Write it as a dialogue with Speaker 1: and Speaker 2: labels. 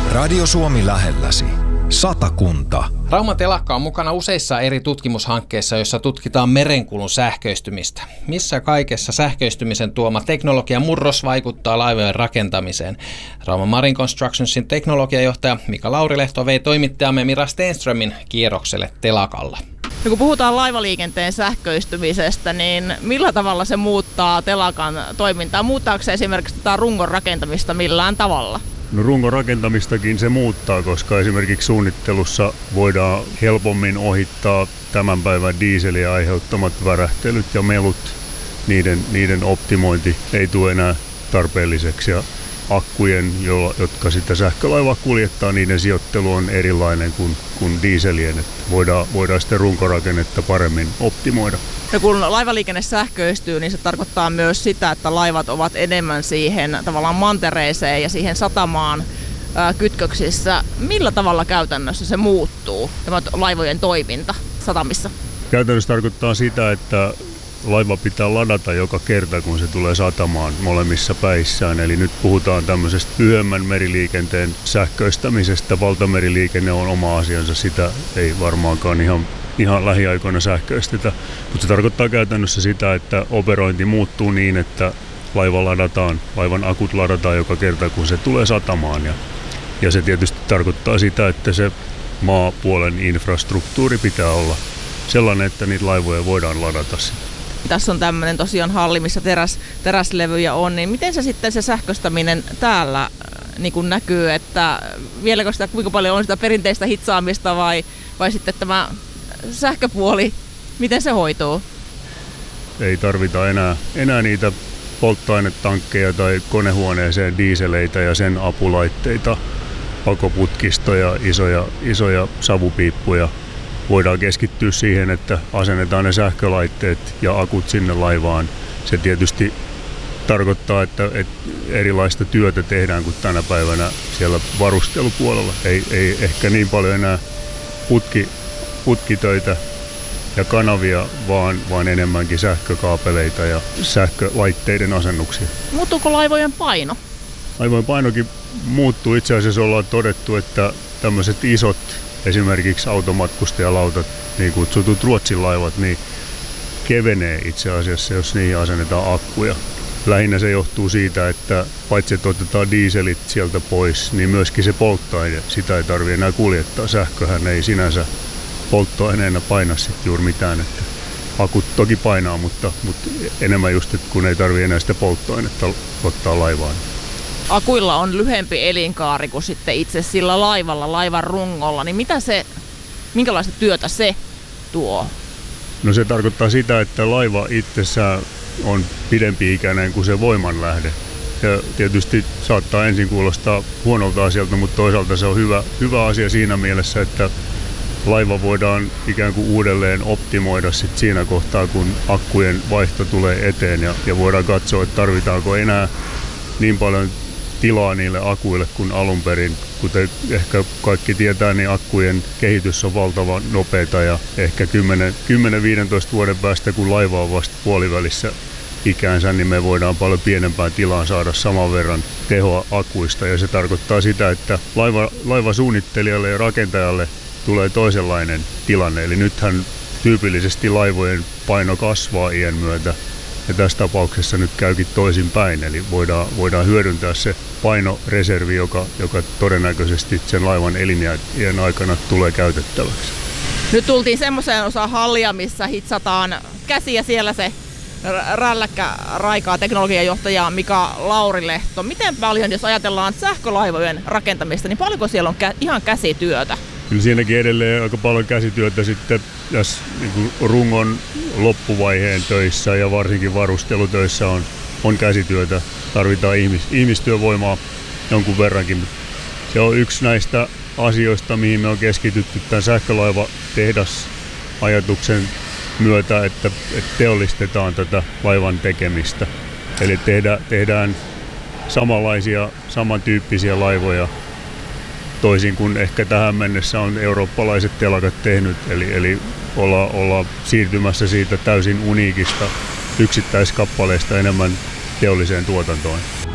Speaker 1: Radio Suomi lähelläsi. Satakunta.
Speaker 2: Rauman telakka on mukana useissa eri tutkimushankkeissa, joissa tutkitaan merenkulun sähköistymistä. Missä kaikessa sähköistymisen tuoma teknologian murros vaikuttaa laivojen rakentamiseen? Rauman Marine Constructionsin teknologiajohtaja Mika Laurilehto vei toimittajamme Mira Stenströmin kierrokselle telakalla.
Speaker 3: Ja kun puhutaan laivaliikenteen sähköistymisestä, niin millä tavalla se muuttaa telakan toimintaa? Muuttaako se esimerkiksi tätä rungon rakentamista millään tavalla?
Speaker 4: No rungon rakentamistakin se muuttaa, koska esimerkiksi suunnittelussa voidaan helpommin ohittaa tämän päivän dieselin aiheuttamat värähtelyt ja melut. Niiden optimointi ei tule enää tarpeelliseksi ja akkujen, jotka sitä sähkölaivaa kuljettaa, niiden sijoittelu on erilainen kuin dieselien. Että voidaan sitten runkorakennetta paremmin optimoida.
Speaker 3: Ja kun laivaliikenne sähköistyy, niin se tarkoittaa myös sitä, että laivat ovat enemmän siihen tavallaan mantereeseen ja siihen satamaan kytköksissä. Millä tavalla käytännössä se muuttuu, tämä laivojen toiminta satamissa?
Speaker 4: Käytännössä tarkoittaa sitä, että laiva pitää ladata joka kerta, kun se tulee satamaan molemmissa päissään. Eli nyt puhutaan tämmöisestä lyhyemmän meriliikenteen sähköistämisestä. Valtameriliikenne on oma asiansa, sitä ei varmaankaan ihan lähiaikoina sähköistetä. Mutta se tarkoittaa käytännössä sitä, että operointi muuttuu niin, että laivan akut ladataan joka kerta, kun se tulee satamaan. Ja se tietysti tarkoittaa sitä, että se maapuolen infrastruktuuri pitää olla sellainen, että niitä laivoja voidaan ladata.
Speaker 3: Tässä on tämmöinen tosiaan halli, missä teräslevyjä on, niin miten se sitten se sähköistäminen täällä niin kuin näkyy, että vieläkö sitä, kuinka paljon on sitä perinteistä hitsaamista vai sitten tämä sähköpuoli, miten se hoituu? Ei
Speaker 4: tarvita enää niitä polttoainetankkeja tai konehuoneeseen dieseleitä ja sen apulaitteita, pakoputkistoja, isoja savupiippuja. Voidaan keskittyä siihen, että asennetaan ne sähkölaitteet ja akut sinne laivaan. Se tietysti tarkoittaa, että erilaista työtä tehdään kuin tänä päivänä siellä varustelupuolella. Ei ehkä niin paljon enää putkitöitä ja kanavia, vaan enemmänkin sähkökaapeleita ja sähkölaitteiden asennuksia.
Speaker 3: Muuttuuko laivojen paino?
Speaker 4: Laivojen painokin muuttuu. Itse asiassa ollaan todettu, että tämmöiset isot esimerkiksi automatkustajalautat, niin kutsutut Ruotsin laivat, niin kevenee itse asiassa, jos niihin asennetaan akkuja. Lähinnä se johtuu siitä, että paitsi että otetaan dieselit sieltä pois, niin myöskin se polttoaine, sitä ei tarvitse enää kuljettaa. Sähköhän ei sinänsä polttoaineena paina sitten juuri mitään. Että akut toki painaa, mutta enemmän just, että kun ei tarvitse enää sitä polttoainetta ottaa laivaan.
Speaker 3: Akuilla on lyhempi elinkaari kuin sitten itse sillä laivalla, laivan rungolla, niin minkälaista työtä se tuo?
Speaker 4: No se tarkoittaa sitä, että laiva itsessään on pidempi-ikäinen kuin se voimanlähde. Ja tietysti saattaa ensin kuulostaa huonolta asialta, mutta toisaalta se on hyvä asia siinä mielessä, että laiva voidaan ikään kuin uudelleen optimoida sit siinä kohtaa, kun akkujen vaihto tulee eteen ja voidaan katsoa, että tarvitaanko enää niin paljon tilaa niille akuille kuin alun perin. Kuten ehkä kaikki tietää, niin akkujen kehitys on valtavan nopeata ja ehkä 10-15 vuoden päästä, kun laiva on vasta puolivälissä ikäänsä, niin me voidaan paljon pienempään tilaan saada saman verran tehoa akuista. Ja se tarkoittaa sitä, että laivasuunnittelijalle ja rakentajalle tulee toisenlainen tilanne. Eli nythän tyypillisesti laivojen paino kasvaa iän myötä. Ja tässä tapauksessa nyt käykin toisinpäin, eli voidaan hyödyntää se painoreservi, joka todennäköisesti sen laivan eliniän aikana tulee käytettäväksi.
Speaker 3: Nyt tultiin semmoiseen osaan hallia, missä hitsataan käsiä, siellä se rälläkkä raikaa teknologiajohtaja Mika Laurilehto. Miten paljon, jos ajatellaan sähkölaivojen rakentamista, niin paljonko siellä on ihan käsityötä?
Speaker 4: Kyllä siinäkin edelleen aika paljon käsityötä sitten tässä niin rungon loppuvaiheen töissä ja varsinkin varustelutöissä on käsityötä. Tarvitaan ihmistyövoimaa jonkun verrankin. Se on yksi näistä asioista, mihin me on keskitytty tämän sähkölaivatehdasajatuksen myötä, että teollistetaan tätä laivan tekemistä. Eli tehdään samantyyppisiä laivoja, toisin kuin ehkä tähän mennessä on eurooppalaiset telakat tehnyt, eli ollaan siirtymässä siitä täysin uniikista yksittäiskappaleesta enemmän teolliseen tuotantoon.